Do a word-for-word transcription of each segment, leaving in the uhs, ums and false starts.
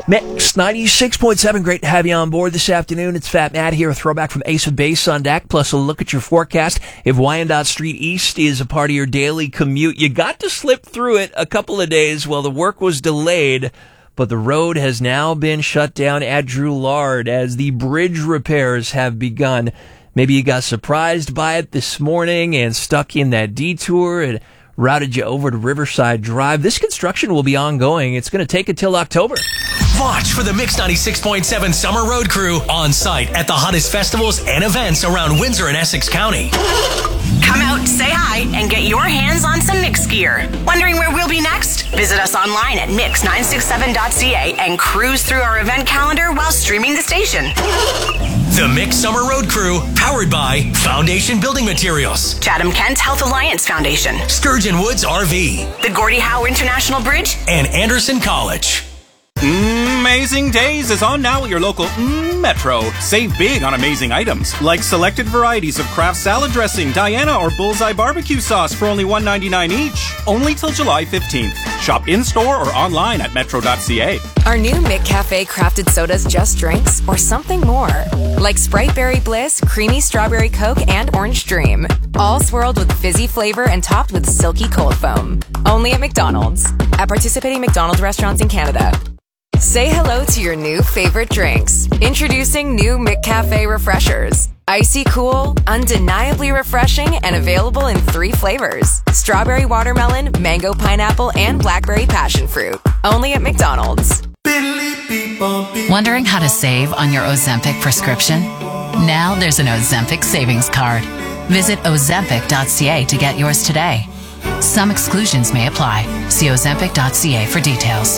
Mix ninety-six point seven, great to have you on board this afternoon. It's Fat Matt here, a throwback from Ace of Base on deck, plus a look at your forecast. If Wyandotte Street East is a part of your daily commute, you got to slip through it a couple of days while the work was delayed, but the road has now been shut down at Drouillard as the bridge repairs have begun. Maybe you got surprised by it this morning and stuck in that detour and routed you over to Riverside Drive. This construction will be ongoing. It's going to take until October. Watch for the Mix ninety-six point seven Summer Road Crew on site at the hottest festivals and events around Windsor and Essex County. Come out, say hi, and get your hands on some Mix gear. Wondering where we'll be next? Visit us online at mix nine six seven dot c a and cruise through our event calendar while streaming the station. The Mix Summer Road Crew, powered by Foundation Building Materials, Chatham Kent Health Alliance Foundation, Sturgeon Woods R V, the Gordie Howe International Bridge, and Anderson College. Amazing Days is on now at your local mm, Metro. Save big on amazing items, like selected varieties of Kraft salad dressing, Diana or Bullseye barbecue sauce for only one ninety-nine each. Only till July fifteenth. Shop in-store or online at metro dot c a. Our new McCafe crafted sodas just drinks or something more. Like Sprite Berry Bliss, Creamy Strawberry Coke, and Orange Dream. All swirled with fizzy flavor and topped with silky cold foam. Only at McDonald's. At participating McDonald's restaurants in Canada. Say hello to your new favorite drinks. Introducing new McCafe Refreshers. Icy cool, undeniably refreshing, and available in three flavors. Strawberry watermelon, mango pineapple, and blackberry passion fruit. Only at McDonald's. Wondering how to save on your Ozempic prescription? Now there's an Ozempic savings card. Visit ozempic dot c a to get yours today. Some exclusions may apply. See ozempic dot c a for details.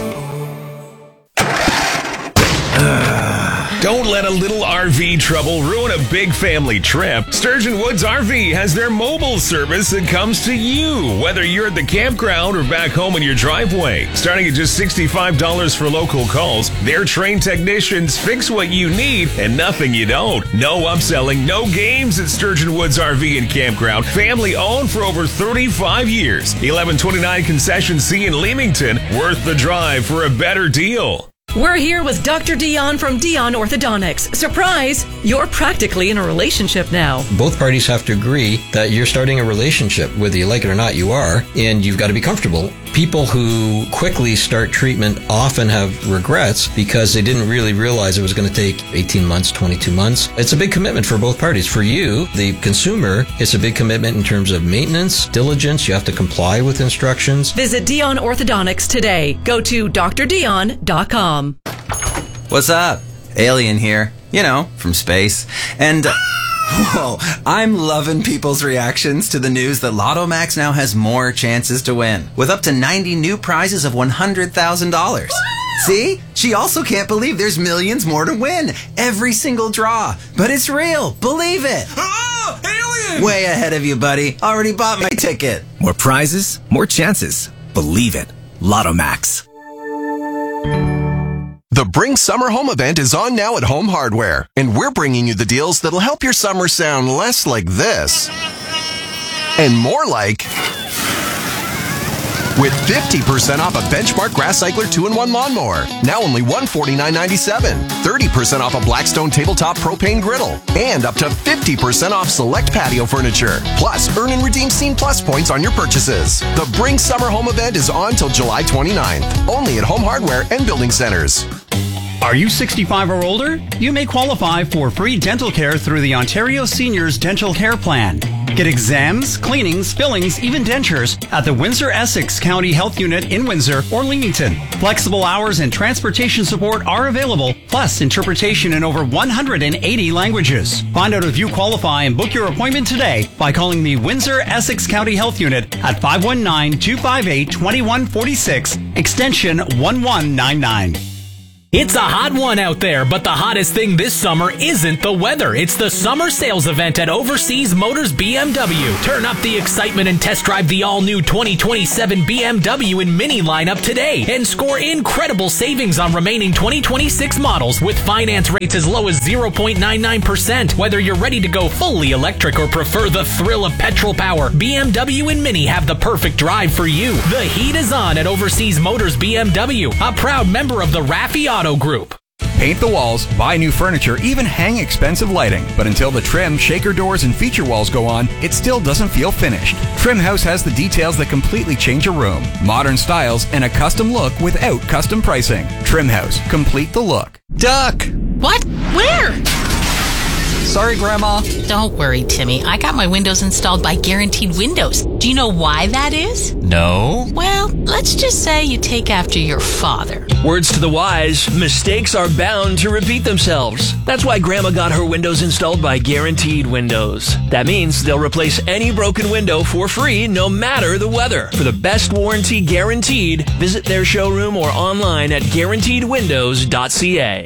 Don't let a little R V trouble ruin a big family trip. Sturgeon Woods R V has their mobile service that comes to you, whether you're at the campground or back home in your driveway. Starting at just sixty-five dollars for local calls, their trained technicians fix what you need and nothing you don't. No upselling, no games at Sturgeon Woods R V and Campground. Family owned for over thirty-five years. eleven twenty-nine Concession C in Leamington. Worth the drive for a better deal. We're here with Doctor Dion from Dion Orthodontics. Surprise! You're practically in a relationship now. Both parties have to agree that you're starting a relationship, whether you like it or not, you are, and you've got to be comfortable. People who quickly start treatment often have regrets because they didn't really realize it was going to take eighteen months, twenty-two months. It's a big commitment for both parties. For you, the consumer, it's a big commitment in terms of maintenance, diligence. You have to comply with instructions. Visit Dion Orthodontics today. Go to d r dion dot com. What's up? Alien here. You know, from space. And, uh, whoa, I'm loving people's reactions to the news that Lotto Max now has more chances to win, with up to ninety new prizes of one hundred thousand dollars. See? She also can't believe there's millions more to win. Every single draw. But it's real. Believe it. Oh, alien! Way ahead of you, buddy. Already bought my ticket. More prizes, more chances. Believe it. Lotto Max. The Bring Summer Home event is on now at Home Hardware, and we're bringing you the deals that'll help your summer sound less like this and more like with fifty percent off a Benchmark Grass Cycler two in one lawnmower, now only one hundred forty-nine ninety-seven, thirty percent off a Blackstone tabletop propane griddle, and up to fifty percent off select patio furniture. Plus, earn and redeem Scene Plus points on your purchases. The Bring Summer Home event is on till July twenty-ninth, only at Home Hardware and Building Centers. Are you sixty-five or older? You may qualify for free dental care through the Ontario Seniors Dental Care Plan. Get exams, cleanings, fillings, even dentures at the Windsor-Essex County Health Unit in Windsor or Leamington. Flexible hours and transportation support are available, plus interpretation in over one hundred eighty languages. Find out if you qualify and book your appointment today by calling the Windsor-Essex County Health Unit at five one nine, two five eight, two one four six, extension one one nine nine. It's a hot one out there, but the hottest thing this summer isn't the weather. It's the summer sales event at Overseas Motors B M W. Turn up the excitement and test drive the all-new twenty twenty-seven B M W and Mini lineup today and score incredible savings on remaining twenty twenty-six models with finance rates as low as zero point nine nine percent. Whether you're ready to go fully electric or prefer the thrill of petrol power, B M W and Mini have the perfect drive for you. The heat is on at Overseas Motors B M W, a proud member of the Raffi Auto Auto Group. Paint the walls, buy new furniture, even hang expensive lighting. But until the trim, shaker doors, and feature walls go on, it still doesn't feel finished. Trim House has the details that completely change a room. Modern styles and a custom look without custom pricing. Trim House. Complete the look. Duck! What? Where? Sorry, Grandma. Don't worry, Timmy. I got my windows installed by Guaranteed Windows. Do you know why that is? No. Well, let's just say you take after your father. Words to the wise, mistakes are bound to repeat themselves. That's why Grandma got her windows installed by Guaranteed Windows. That means they'll replace any broken window for free, no matter the weather. For the best warranty guaranteed, visit their showroom or online at guaranteed windows dot c a.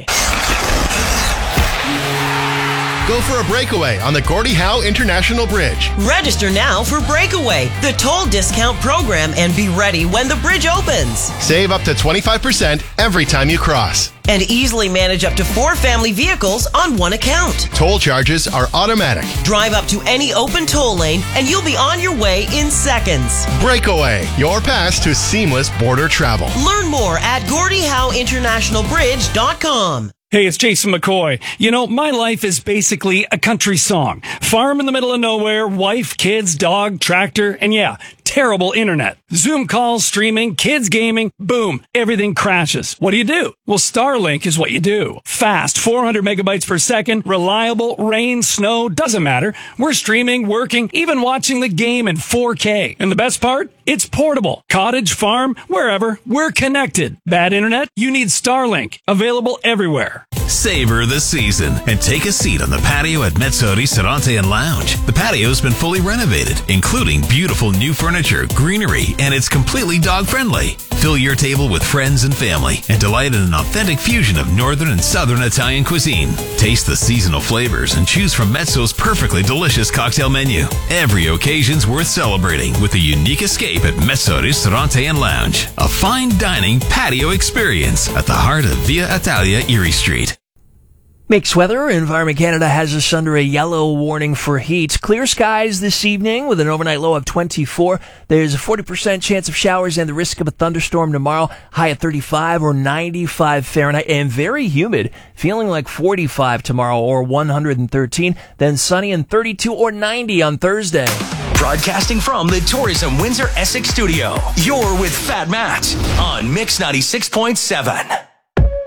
Go for a breakaway on the Gordie Howe International Bridge. Register now for Breakaway, the toll discount program, and be ready when the bridge opens. Save up to twenty-five percent every time you cross. And easily manage up to four family vehicles on one account. Toll charges are automatic. Drive up to any open toll lane and you'll be on your way in seconds. Breakaway, your pass to seamless border travel. Learn more at Gordie Howe International Bridge dot com. Hey, it's Jason McCoy. You know, my life is basically a country song. Farm in the middle of nowhere, wife, kids, dog, tractor, and yeah, terrible internet. Zoom calls, streaming, kids gaming, boom, everything crashes. What do you do? Well, Starlink is what you do. Fast, four hundred megabytes per second, reliable, rain, snow, doesn't matter. We're streaming, working, even watching the game in four K. And the best part? It's portable. Cottage, farm, wherever, we're connected. Bad internet? You need Starlink. Available everywhere. Savor the season and take a seat on the patio at Mezzo Ristorante and Lounge. The patio's been fully renovated, including beautiful new furniture, greenery, and it's completely dog-friendly. Fill your table with friends and family and delight in an authentic fusion of northern and southern Italian cuisine. Taste the seasonal flavors and choose from Mezzo's perfectly delicious cocktail menu. Every occasion's worth celebrating with a unique escape at Mezzo Ristorante and Lounge, a fine dining patio experience at the heart of Via Italia, Erie Street. Mixed weather. Environment Canada has us under a yellow warning for heat. Clear skies this evening with an overnight low of twenty-four. There's a forty percent chance of showers and the risk of a thunderstorm tomorrow. High at thirty-five or ninety-five Fahrenheit and very humid. Feeling like forty-five tomorrow or one hundred thirteen. Then sunny and thirty-two or ninety on Thursday. Broadcasting from the Tourism Windsor Essex studio, you're with Fat Matt on Mix ninety-six point seven.